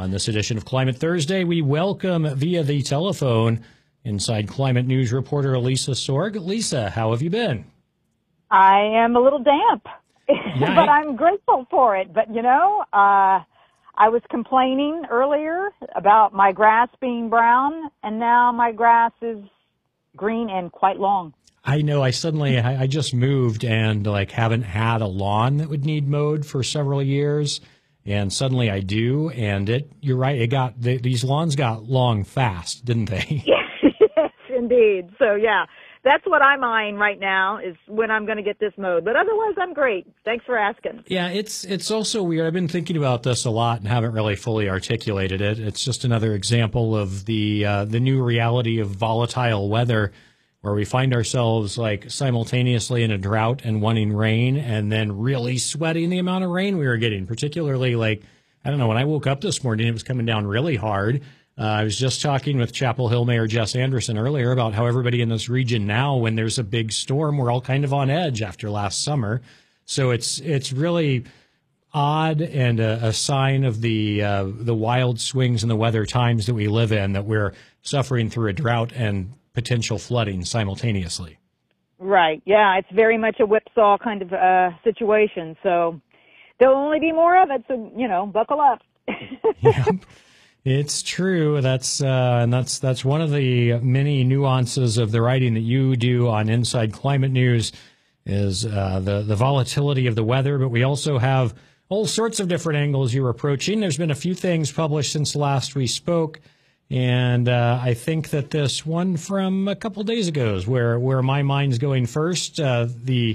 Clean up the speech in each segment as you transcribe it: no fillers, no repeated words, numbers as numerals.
On this edition of Climate Thursday, we welcome via the telephone Inside Climate News reporter Lisa Sorg. Lisa, how have you been? I am a little damp, but I'm grateful for it. But, I was complaining earlier about my grass being brown, and now my grass is green and quite long. I know. I just moved and haven't had a lawn that would need mowed for several years, and suddenly I do. And you're right. These lawns got long fast, didn't they? Yes, indeed. So yeah, that's what I'm eyeing right now is when I'm going to get this mowed. But otherwise, I'm great. Thanks for asking. Yeah, it's also weird. I've been thinking about this a lot and haven't really fully articulated it. It's just another example of the new reality of volatile weather, where we find ourselves simultaneously in a drought and wanting rain, and then really sweating the amount of rain we were getting. Particularly, I don't know, when I woke up this morning, it was coming down really hard. I was just talking with Chapel Hill Mayor Jess Anderson earlier about how everybody in this region now, when there's a big storm, we're all kind of on edge after last summer. So it's really odd and a sign of the wild swings in the weather times that we live in, that we're suffering through a drought and potential flooding simultaneously. Right. Yeah, it's very much a whipsaw kind of situation. So there'll only be more of it. So, buckle up. Yep. It's true. That's one of the many nuances of the writing that you do on Inside Climate News is the volatility of the weather. But we also have all sorts of different angles you're approaching. There's been a few things published since last we spoke, and I think that this one from a couple days ago is where my mind's going first. The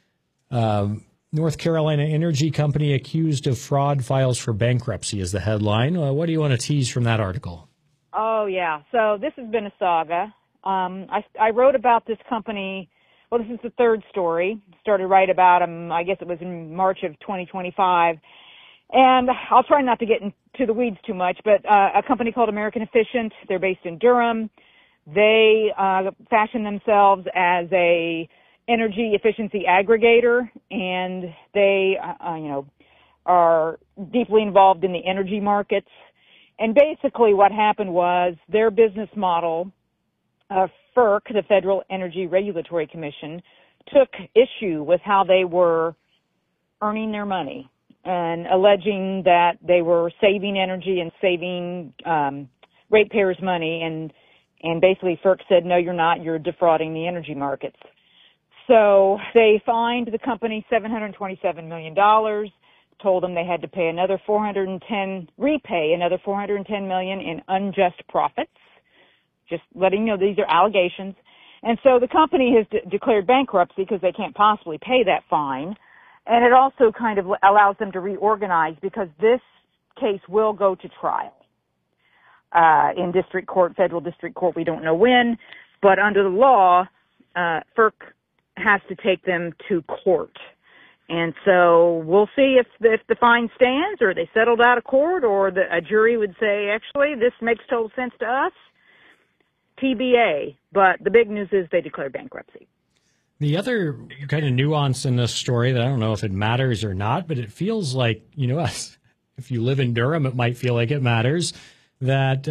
North Carolina Energy Company accused of fraud files for bankruptcy is the headline. What do you want to tease from that article? Oh, yeah. So this has been a saga. I wrote about this company. Well, this is the third story. Started right about them, I guess it was in March of 2025. And I'll try not to get into the weeds too much, but a company called American Efficient, they're based in Durham. They fashion themselves as a energy efficiency aggregator, and they, are deeply involved in the energy markets. And basically what happened was their business model, FERC, the Federal Energy Regulatory Commission, took issue with how they were earning their money and alleging that they were saving energy and saving ratepayers' money. And basically FERC said, no, you're not. You're defrauding the energy markets. So they fined the company $727 million, told them they had to repay another $410 million in unjust profits, just letting you know these are allegations. And so the company has declared bankruptcy because they can't possibly pay that fine. And it also kind of allows them to reorganize because this case will go to trial in district court, federal district court. We don't know when, but under the law, FERC has to take them to court. And so we'll see if the fine stands, or they settled out of court, or a jury would say, actually, this makes total sense to us. TBA. But the big news is they declared bankruptcy. The other kind of nuance in this story that I don't know if it matters or not, but it feels like, if you live in Durham, it might feel like it matters, that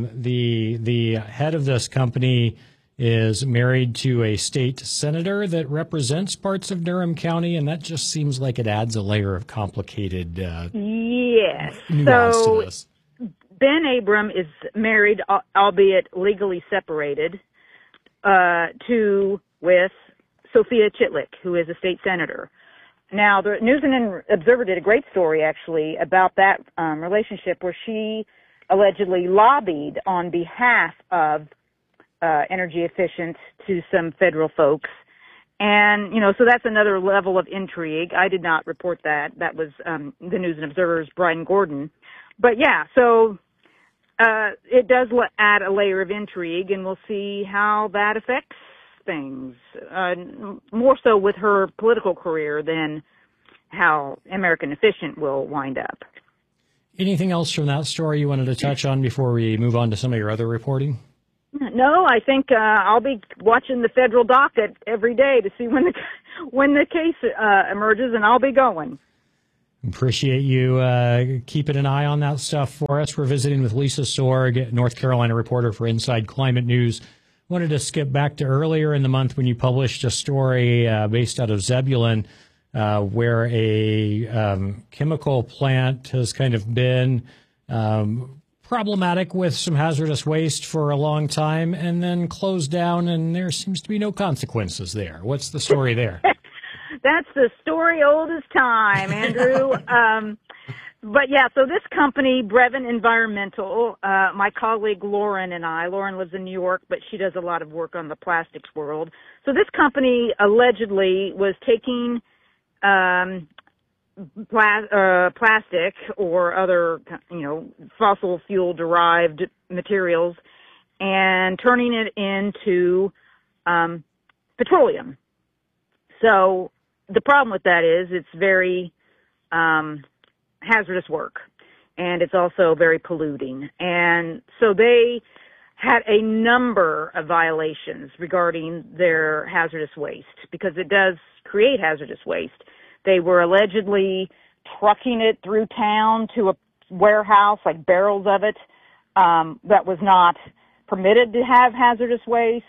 the head of this company is married to a state senator that represents parts of Durham County, and that just seems like it adds a layer of complicated yes. nuance so to this. Ben Abram is married, albeit legally separated, with Sophia Chitlick, who is a state senator. Now, the News and Observer did a great story, actually, about that relationship where she allegedly lobbied on behalf of Energy Efficient to some federal folks. And, so that's another level of intrigue. I did not report that. That was the News and Observer's Brian Gordon. But, yeah, so it does add a layer of intrigue, and we'll see how that affects things, more so with her political career than how American Efficient will wind up. Anything else from that story you wanted to touch on before we move on to some of your other reporting? No, I think I'll be watching the federal docket every day to see when the case emerges, and I'll be going. Appreciate you keeping an eye on that stuff for us. We're visiting with Lisa Sorg, North Carolina reporter for Inside Climate News. Wanted to skip back to earlier in the month when you published a story based out of Zebulon where a chemical plant has kind of been problematic with some hazardous waste for a long time and then closed down, and there seems to be no consequences there. What's the story there? That's the story old as time, Andrew. But yeah, so this company, Brevin Environmental, my colleague Lauren lives in New York, but she does a lot of work on the plastics world. So this company allegedly was taking plastic or other, fossil fuel derived materials and turning it into petroleum. So the problem with that is it's very hazardous work, and it's also very polluting. And so they had a number of violations regarding their hazardous waste because it does create hazardous waste. They were allegedly trucking it through town to a warehouse, like barrels of it, that was not permitted to have hazardous waste.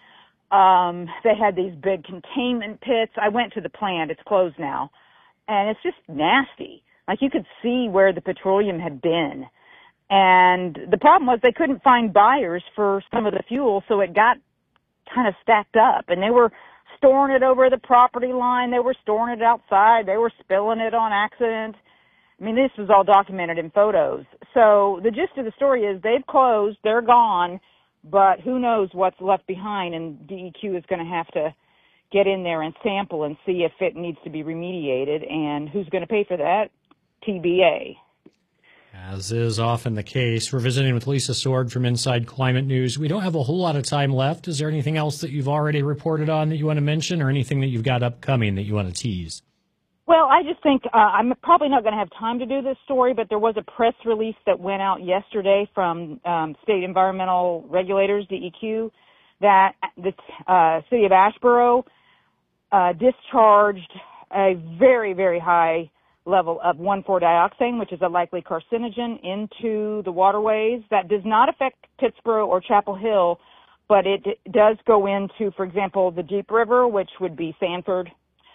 They had these big containment pits. I went to the plant. It's closed now. And it's just nasty. Like you could see where the petroleum had been. And the problem was they couldn't find buyers for some of the fuel, so it got kind of stacked up. And they were storing it over the property line. They were storing it outside. They were spilling it on accident. I mean, this was all documented in photos. So the gist of the story is they've closed. They're gone. But who knows what's left behind, and DEQ is going to have to get in there and sample and see if it needs to be remediated, and who's going to pay for that? TBA. As is often the case, we're visiting with Lisa Sorg from Inside Climate News. We don't have a whole lot of time left. Is there anything else that you've already reported on that you want to mention, or anything that you've got upcoming that you want to tease? Well, I just think I'm probably not going to have time to do this story, but there was a press release that went out yesterday from state environmental regulators, DEQ, that the city of Asheboro discharged a very, very high level of 1,4-dioxane, which is a likely carcinogen, into the waterways. That does not affect Pittsburgh or Chapel Hill, but it does go into, for example, the Deep River, which would be Sanford,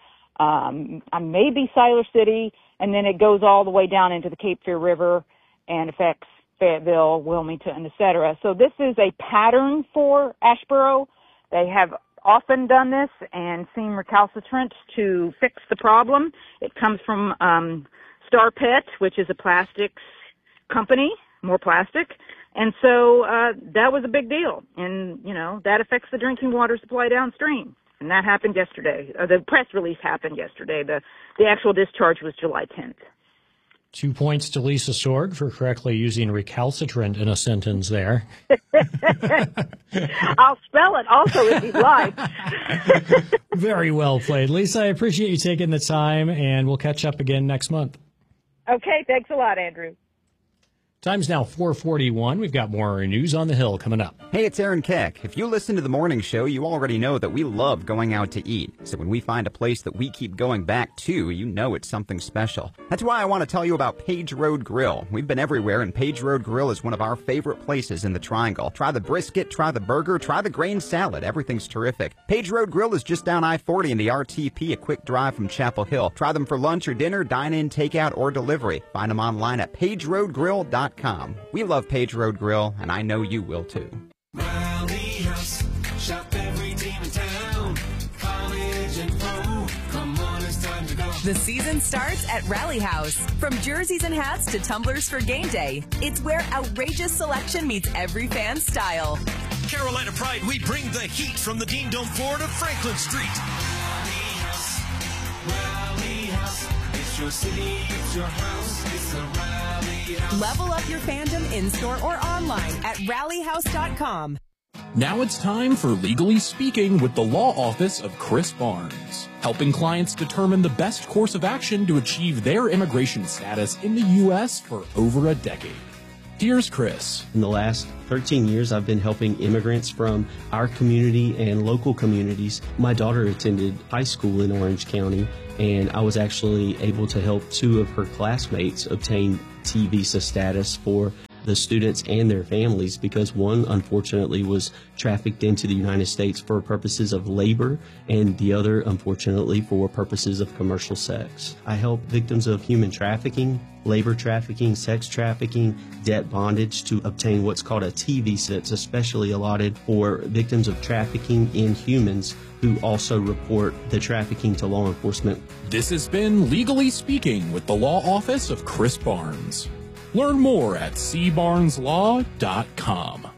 maybe Siler City, and then it goes all the way down into the Cape Fear River and affects Fayetteville, Wilmington, etc. So this is a pattern for Asheboro. They have often done this and seem recalcitrant to fix the problem. It comes from Star Pet, which is a plastics company, more plastic. And so that was a big deal. And, that affects the drinking water supply downstream. And that happened yesterday. The press release happened yesterday. The actual discharge was July 10th. 2 points to Lisa Sorg for correctly using recalcitrant in a sentence there. I'll spell it also if you'd like. Very well played. Lisa, I appreciate you taking the time, and we'll catch up again next month. Okay, thanks a lot, Andrew. Time's now 4:41. We've got more news on the Hill coming up. Hey, it's Aaron Keck. If you listen to the morning show, you already know that we love going out to eat. So when we find a place that we keep going back to, you know it's something special. That's why I want to tell you about Page Road Grill. We've been everywhere, and Page Road Grill is one of our favorite places in the Triangle. Try the brisket, try the burger, try the grain salad. Everything's terrific. Page Road Grill is just down I-40 in the RTP, a quick drive from Chapel Hill. Try them for lunch or dinner, dine-in, takeout, or delivery. Find them online at pageroadgrill.com. We love Page Road Grill, and I know you will too. Rally House, shop every team in town. College and pro, come on, it's time to go. The season starts at Rally House. From jerseys and hats to tumblers for game day, it's where outrageous selection meets every fan's style. Carolina Pride, we bring the heat from the Dean Dome floor to Franklin Street. Rally House, it's your city, it's your house, it's the Rally House. Level up your fandom in-store or online at rallyhouse.com. Now it's time for Legally Speaking with the Law Office of Chris Barnes, helping clients determine the best course of action to achieve their immigration status in the U.S. for over a decade. Here's Chris. In the last 13 years, I've been helping immigrants from our community and local communities. My daughter attended high school in Orange County, and I was actually able to help 2 of her classmates obtain T visa status for the students and their families, because one unfortunately was trafficked into the United States for purposes of labor, and the other unfortunately for purposes of commercial sex. I help victims of human trafficking, labor trafficking, sex trafficking, debt bondage to obtain what's called a T visa. It's especially allotted for victims of trafficking in humans who also report the trafficking to law enforcement. This has been Legally Speaking with the Law Office of Chris Barnes. Learn more at cbarneslaw.com.